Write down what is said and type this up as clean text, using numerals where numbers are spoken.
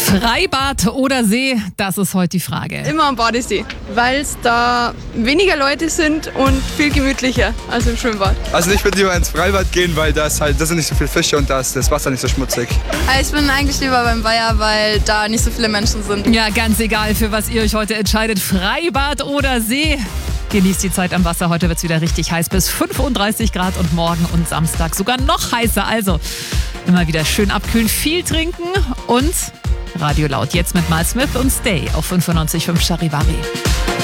Freibad oder See, das ist heute die Frage. Immer am Badesee, weil es da weniger Leute sind und viel gemütlicher als im Schwimmbad. Also ich würde lieber ins Freibad gehen, weil da sind nicht so viele Fische und da ist das Wasser nicht so schmutzig. Ich bin eigentlich lieber beim Weiher, weil da nicht so viele Menschen sind. Ja, ganz egal, für was ihr euch heute entscheidet, Freibad oder See. Genießt die Zeit am Wasser. Heute wird es wieder richtig heiß bis 35 Grad und morgen und Samstag sogar noch heißer. Also immer wieder schön abkühlen, viel trinken und Radio laut. Jetzt mit Miles Smith und Stay auf 95.5 Charivari.